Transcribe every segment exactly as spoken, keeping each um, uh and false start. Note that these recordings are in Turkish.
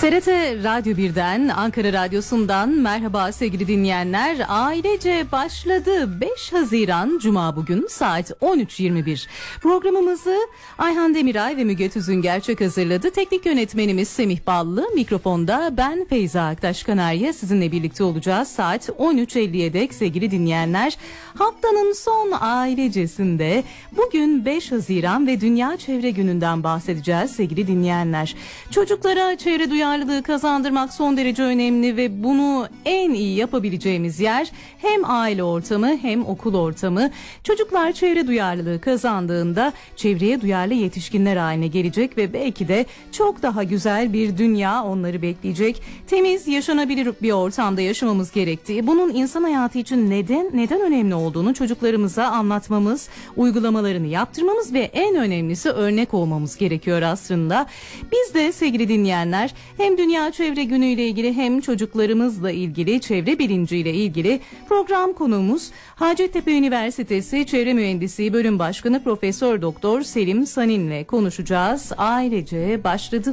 T R T Radyo birden, Ankara Radyosu'ndan merhaba sevgili dinleyenler. Ailece başladı. beş Haziran Cuma bugün saat on üç yirmi bir. Programımızı Ayhan Demiray ve Müge Tüzün Gerçek hazırladı. Teknik yönetmenimiz Semih Ballı. Mikrofonda ben Feyza Aktaş Kanarya sizinle birlikte olacağız. Saat on üç elliye dek sevgili dinleyenler. Haftanın son ailecesinde bugün beş Haziran ve Dünya Çevre Günü'nden bahsedeceğiz sevgili dinleyenler. Çocuklara çevre duyarlılığı kazandırmak son derece önemli ve bunu en iyi yapabileceğimiz yer hem aile ortamı hem okul ortamı. Çocuklar çevre duyarlılığı kazandığında çevreye duyarlı yetişkinler haline gelecek ve belki de çok daha güzel bir dünya onları bekleyecek. Temiz, yaşanabilir bir ortamda yaşamamız gerektiği, bunun insan hayatı için neden neden önemli olduğunu çocuklarımıza anlatmamız, uygulamalarını yaptırmamız ve en önemlisi örnek olmamız gerekiyor aslında. Biz de sevgili dinleyenler hem Dünya Çevre Günü ile ilgili hem çocuklarımızla ilgili çevre bilinciyle ilgili program konuğumuz Hacettepe Üniversitesi Çevre Mühendisliği Bölüm Başkanı Profesör Doktor Selim Sanin ile konuşacağız. Ailece başladı.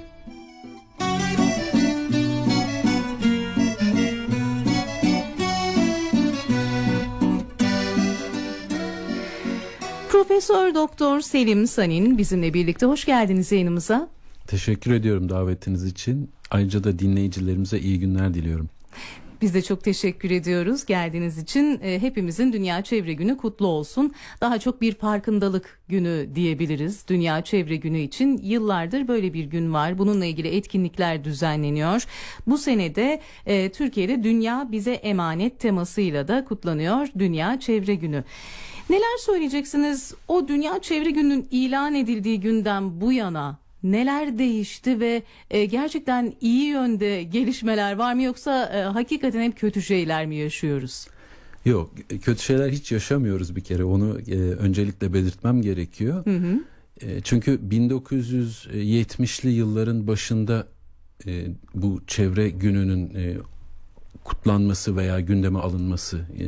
Profesör Doktor Selim Sanin bizimle birlikte. Hoş geldiniz yayınımıza. Teşekkür ediyorum davetiniz için. Ayrıca da dinleyicilerimize iyi günler diliyorum. Biz de çok teşekkür ediyoruz geldiğiniz için. E, hepimizin Dünya Çevre Günü kutlu olsun. Daha çok bir farkındalık günü diyebiliriz Dünya Çevre Günü için. Yıllardır böyle bir gün var. Bununla ilgili etkinlikler düzenleniyor. Bu sene de e, Türkiye'de Dünya Bize Emanet temasıyla da kutlanıyor Dünya Çevre Günü. Neler söyleyeceksiniz? O Dünya Çevre Günü'nün ilan edildiği günden bu yana neler değişti ve e, gerçekten iyi yönde gelişmeler var mı, yoksa e, hakikaten hep kötü şeyler mi yaşıyoruz? Yok, kötü şeyler hiç yaşamıyoruz bir kere. Onu e, öncelikle belirtmem gerekiyor. Hı hı. E, çünkü bin dokuz yüz yetmişli yılların başında e, bu çevre gününün e, kutlanması veya gündeme alınması e,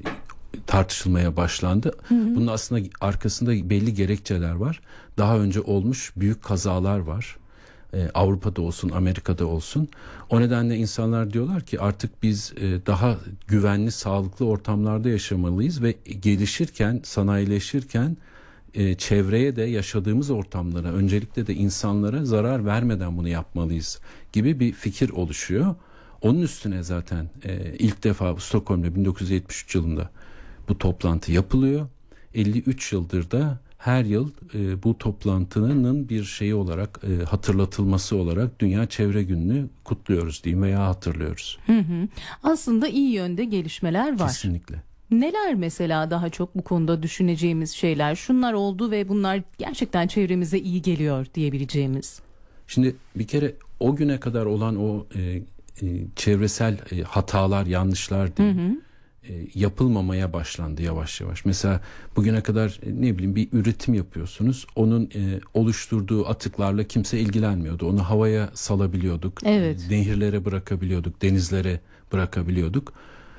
tartışılmaya başlandı. Hı hı. Bunun aslında arkasında belli gerekçeler var. Daha önce olmuş büyük kazalar var. Ee, Avrupa'da olsun, Amerika'da olsun. O nedenle insanlar diyorlar ki artık biz e, daha güvenli, sağlıklı ortamlarda yaşamalıyız ve gelişirken, sanayileşirken e, çevreye de, yaşadığımız ortamlara, öncelikle de insanlara zarar vermeden bunu yapmalıyız gibi bir fikir oluşuyor. Onun üstüne zaten e, ilk defa Stockholm'da bin dokuz yüz yetmiş üç yılında bu toplantı yapılıyor. elli üç yıldır da her yıl e, bu toplantının bir şeyi olarak e, hatırlatılması olarak Dünya Çevre Günü'nü kutluyoruz diyeyim veya hatırlıyoruz. Hı hı. Aslında iyi yönde gelişmeler var. Kesinlikle. Neler mesela daha çok bu konuda düşüneceğimiz şeyler? Şunlar oldu ve bunlar gerçekten çevremize iyi geliyor diyebileceğimiz. Şimdi bir kere o güne kadar olan o e, e, çevresel e, hatalar, yanlışlar diyeyim. Hı hı. yapılmamaya başlandı yavaş yavaş. Mesela bugüne kadar ne bileyim bir üretim yapıyorsunuz. Onun e, oluşturduğu atıklarla kimse ilgilenmiyordu. Onu havaya salabiliyorduk. Evet. Nehirlere bırakabiliyorduk, denizlere bırakabiliyorduk.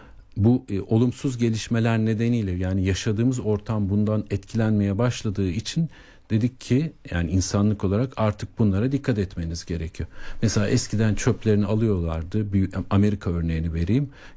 Bu e, olumsuz gelişmeler nedeniyle, yani yaşadığımız ortam bundan etkilenmeye başladığı için dedik ki yani insanlık olarak artık bunlara dikkat etmeniz gerekiyor. Mesela eskiden çöplerini alıyorlardı. Bir Amerika örneğini vereyim.